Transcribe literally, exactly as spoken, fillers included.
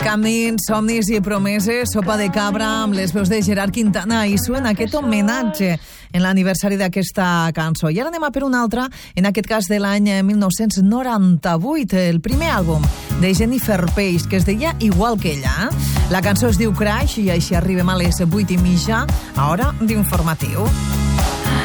Camins, somnis i promeses, sopa de cabra amb les veus de Gerard Quintana i suena aquest homenatge en l'aniversari d'aquesta cançó. I ara anem a per una altra, en aquest cas de l'any mil nou-cents noranta-vuit, el primer àlbum de Jennifer Page, que es deia igual que ella. La cançó es diu Crash i així arribem a les vuit i mitja, a hora d'informatiu.